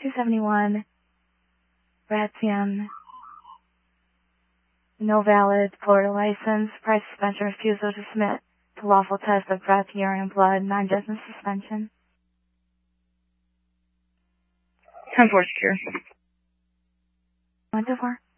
271. Ratium. No valid Florida license. Price suspension. Refusal to submit to lawful test of breath, urine, and blood. Non-judgment suspension. 10-4 secure. 1-4.